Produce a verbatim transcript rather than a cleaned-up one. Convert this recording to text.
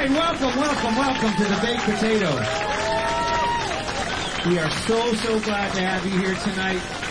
right, welcome, welcome, welcome to the Baked Potato. We are so, so glad to have you here tonight.